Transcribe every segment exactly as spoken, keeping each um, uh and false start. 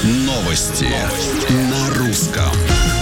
Новости на русском.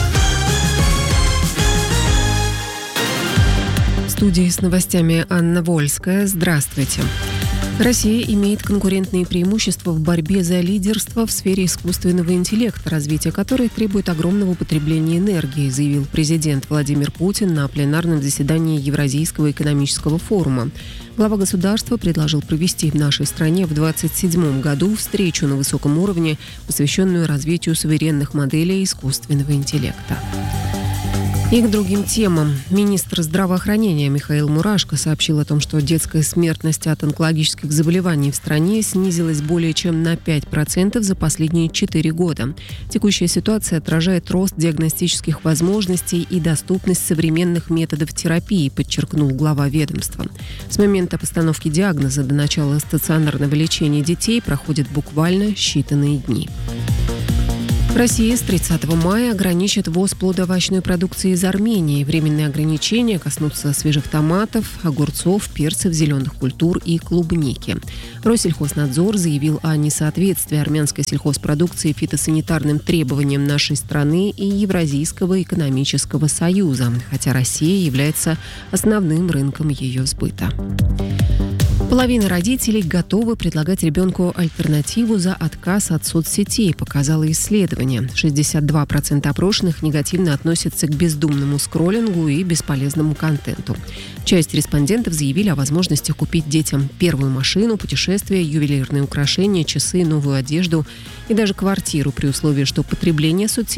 В студии с новостями Анна Вольская. Здравствуйте. Россия имеет конкурентные преимущества в борьбе за лидерство в сфере искусственного интеллекта, развитие которой требует огромного потребления энергии, заявил президент Владимир Путин на пленарном заседании Евразийского экономического форума. Глава государства предложил провести в нашей стране в двадцать седьмом году встречу на высоком уровне, посвященную развитию суверенных моделей искусственного интеллекта. И к другим темам. Министр здравоохранения Михаил Мурашко сообщил о том, что детская смертность от онкологических заболеваний в стране снизилась более чем на пять процентов за последние четыре года. Текущая ситуация отражает рост диагностических возможностей и доступность современных методов терапии, подчеркнул глава ведомства. С момента постановки диагноза до начала стационарного лечения детей проходят буквально считанные дни. Россия с тридцатого мая ограничит ввоз плодоовощной продукции из Армении. Временные ограничения коснутся свежих томатов, огурцов, перцев, зеленых культур и клубники. Россельхознадзор заявил о несоответствии армянской сельхозпродукции фитосанитарным требованиям нашей страны и Евразийского экономического союза, хотя Россия является основным рынком ее сбыта. Половина родителей готовы предлагать ребенку альтернативу за отказ от соцсетей, показало исследование. шестьдесят два процента опрошенных негативно относятся к бездумному скроллингу и бесполезному контенту. Часть респондентов заявили о возможности купить детям первую машину, путешествия, ювелирные украшения, часы, новую одежду и даже квартиру при условии, что потребление соцсетей